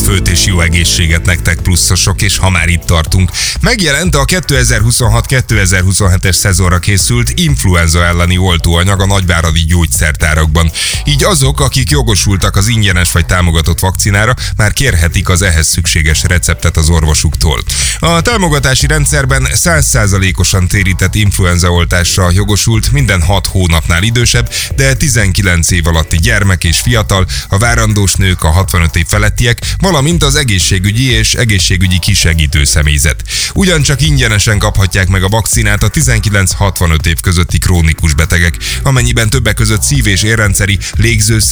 hétfőt és jó egészséget nektek pluszosok, és ha már itt tartunk, megjelent a 2026-2027-es szezonra készült influenza elleni oltóanyag a nagyváradi gyógyszertárakban. Így azok, akik jogosultak az ingyenes vagy támogatott vakcinára, már kérhetik az ehhez szükséges receptet az orvosuktól. A támogatási rendszerben 100%-osan térített influenzaoltásra jogosult minden 6 hónapnál idősebb, de 19 év alatti gyermek és fiatal, a várandós nők, a 65 év felettiek, valamint az egészségügyi és egészségügyi kisegítő személyzet. Ugyancsak ingyenesen kaphatják meg a vakcinát a 19-65 év közötti krónikus betegek, amennyiben többek között szív- és érrendszeri,